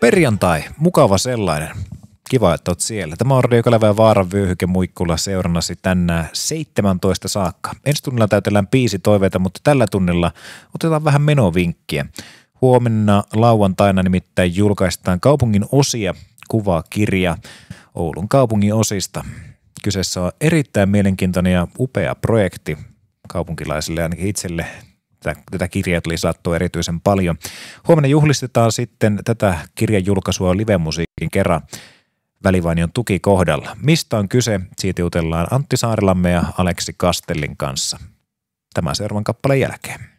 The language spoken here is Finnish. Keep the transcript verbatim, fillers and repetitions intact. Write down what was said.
Perjantai, mukava sellainen. Kiva, että oot siellä. Tämä on Radio Kaleva ja Vaaran vyöhyke Muikkula seurannasi tänään seitsemäntoista saakka. Ensi tunnilla täytellään biisi toiveita, mutta tällä tunnilla otetaan vähän menovinkkiä. Huomenna lauantaina nimittäin julkaistaan kaupungin osia kuvakirja Oulun kaupungin osista. Kyseessä on erittäin mielenkiintoinen ja upea projekti kaupunkilaisille, ainakin itselle. Tätä kirjaa tuli sattua erityisen paljon. Huomenna juhlistetaan sitten tätä kirjan julkaisua livemusiikin kerran Välivainion tukikohdalla. Mistä on kyse? Siitä jutellaan Antti Saarilamme ja Aleksi Kastellin kanssa. Tämä seuraavan kappaleen jälkeen.